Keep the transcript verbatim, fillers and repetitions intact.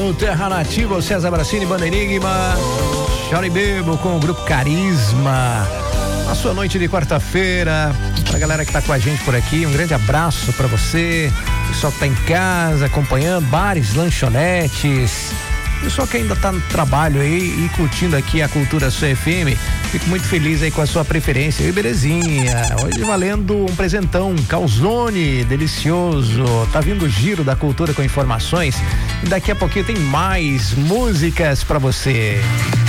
no Terra Nativa, o César Bracini, Banda Enigma, Chore Bebo com o Grupo Carisma. A sua noite de quarta-feira, pra galera que tá com a gente por aqui, um grande abraço pra você, pessoal que tá em casa acompanhando, bares, lanchonetes, pessoal que ainda tá no trabalho aí e curtindo aqui a Cultura Sua F M, fico muito feliz aí com a sua preferência. E belezinha, hoje valendo um presentão, um calzone delicioso, tá vindo o giro da cultura com informações e daqui a pouquinho tem mais músicas pra você.